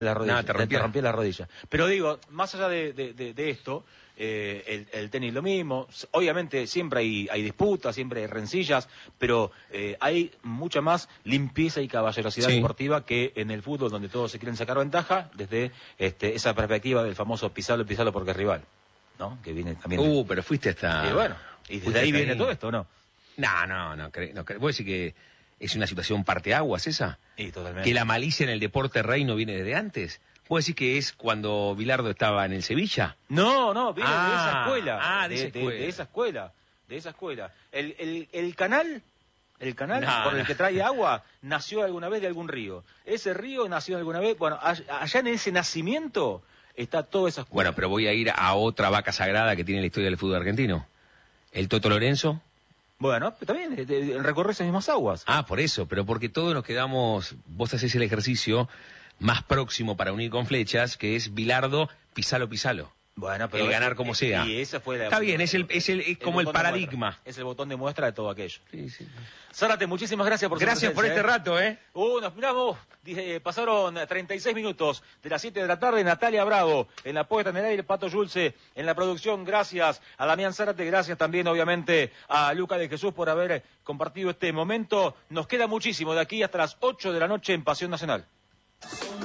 la rodilla. Nada, te rompí la rodilla. Pero digo, más allá de esto, el tenis lo mismo. Obviamente siempre hay disputas, siempre hay rencillas, pero hay mucha más limpieza y caballerosidad deportiva que en el fútbol, donde todos se quieren sacar ventaja, desde esa perspectiva del famoso pisalo porque es rival, ¿no? Que viene también. Pero fuiste hasta... Y bueno, y desde ahí viene todo esto, ¿no? No. ¿Vos decís que es una situación parteaguas esa? Y totalmente. ¿Que la malicia en el deporte rey no viene desde antes? ¿Vos decís que es cuando Bilardo estaba en el Sevilla? No, viene de esa escuela. De esa escuela. El canal por el que trae agua nació alguna vez de algún río. Ese río nació alguna vez, bueno, allá en ese nacimiento está toda esa escuela. Bueno, pero voy a ir a otra vaca sagrada que tiene la historia del fútbol argentino. ¿El Toto Lorenzo? Bueno, también recorre esas mismas aguas. Por eso, pero porque todos nos quedamos, vos hacés el ejercicio más próximo para unir con flechas, que es Bilardo, pisalo. Bueno, pero el ganar como sea. Y esa fue Está bien, es como el paradigma. Es el botón de muestra de todo aquello. Sí. Zárate, muchísimas gracias por su presencia, por este rato, Nos miramos, pasaron 36 minutos de las 7 de la tarde. Natalia Bravo en la puesta en el aire, Pato Yulce en la producción. Gracias a Damián Zárate, gracias también obviamente a Luca de Jesús por haber compartido este momento. Nos queda muchísimo de aquí hasta las 8 de la noche en Pasión Nacional.